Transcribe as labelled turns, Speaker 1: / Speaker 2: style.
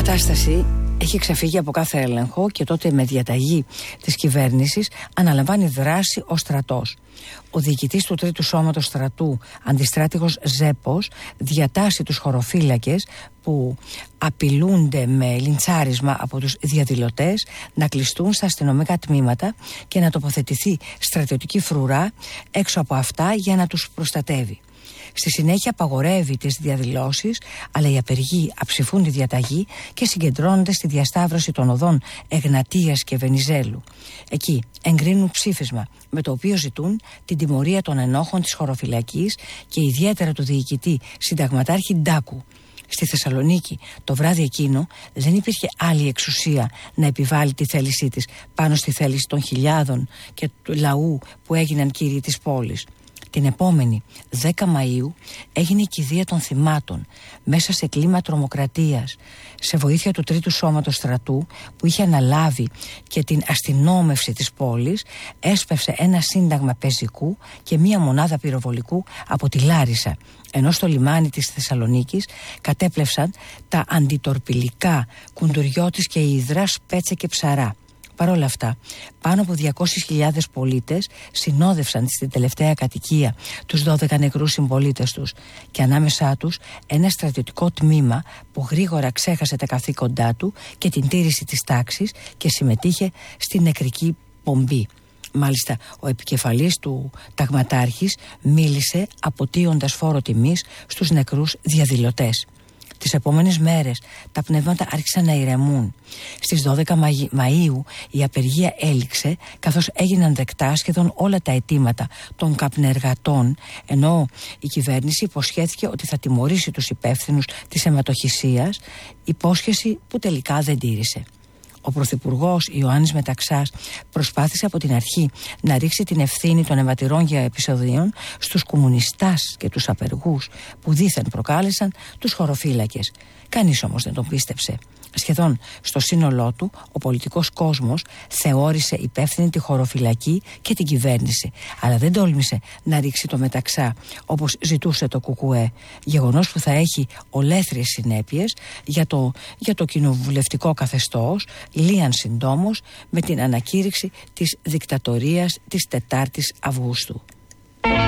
Speaker 1: κατάσταση έχει ξεφύγει από κάθε έλεγχο και τότε με διαταγή της κυβέρνησης αναλαμβάνει δράση ο στρατός. Ο διοικητής του Τρίτου Σώματος Στρατού, αντιστράτηγος Ζέπος, διατάσσει τους χωροφύλακες που απειλούνται με λιντσάρισμα από τους διαδηλωτές να κλειστούν στα αστυνομικά τμήματα και να τοποθετηθεί στρατιωτική φρουρά έξω από αυτά για να τους προστατεύει. Στη συνέχεια απαγορεύει τις διαδηλώσεις, αλλά οι απεργοί αψηφούν τη διαταγή και συγκεντρώνονται στη διασταύρωση των οδών Εγνατίας και Βενιζέλου. Εκεί εγκρίνουν ψήφισμα με το οποίο ζητούν την τιμωρία των ενόχων της χωροφυλακής και ιδιαίτερα του διοικητή συνταγματάρχη Ντάκου. Στη Θεσσαλονίκη το βράδυ εκείνο δεν υπήρχε άλλη εξουσία να επιβάλλει τη θέλησή της πάνω στη θέληση των χιλιάδων και του λαού που έγιναν κύριοι της πόλης. Την επόμενη 10 Μαΐου έγινε η κηδεία των θυμάτων μέσα σε κλίμα τρομοκρατίας, σε βοήθεια του Τρίτου Σώματος Στρατού που είχε αναλάβει και την αστυνόμευση της πόλης. Έσπευσε ένα σύνταγμα πεζικού και μία μονάδα πυροβολικού από τη Λάρισα, ενώ στο λιμάνι της Θεσσαλονίκης κατέπλευσαν τα αντιτορπιλικά Κουντουριώτης και Ιδρά, Σπέτσε και Ψαρά. Παρ' όλα αυτά, πάνω από 200.000 πολίτες συνόδευσαν στην τελευταία κατοικία τους 12 νεκρούς συμπολίτες τους και ανάμεσά τους ένα στρατιωτικό τμήμα που γρήγορα ξέχασε τα καθήκοντά του και την τήρηση της τάξης και συμμετείχε στη νεκρική πομπή. Μάλιστα, ο επικεφαλής του ταγματάρχης μίλησε αποτείοντας φόρο τιμής στους νεκρούς διαδηλωτές. Τις επόμενες μέρες τα πνεύματα άρχισαν να ηρεμούν. Στις 12 Μαΐου η απεργία έληξε, καθώς έγιναν δεκτά σχεδόν όλα τα αιτήματα των καπνεργατών, ενώ η κυβέρνηση υποσχέθηκε ότι θα τιμωρήσει τους υπεύθυνους της αιματοχυσίας, υπόσχεση που τελικά δεν τήρησε. Ο Πρωθυπουργός Ιωάννης Μεταξάς προσπάθησε από την αρχή να ρίξει την ευθύνη των αιματηρών για επεισοδίων στους κομμουνιστάς και τους απεργούς που δήθεν προκάλεσαν τους χωροφύλακες. Κανείς όμως δεν τον πίστεψε. Σχεδόν στο σύνολό του ο πολιτικός κόσμος θεώρησε υπεύθυνη τη χωροφυλακή και την κυβέρνηση, αλλά δεν τόλμησε να ρίξει το Μεταξά όπως ζητούσε το ΚΚΕ, γεγονός που θα έχει ολέθριες συνέπειες για το κοινοβουλευτικό καθεστώς, λίαν συντόμως με την ανακήρυξη της δικτατορίας της 4ης Αυγούστου.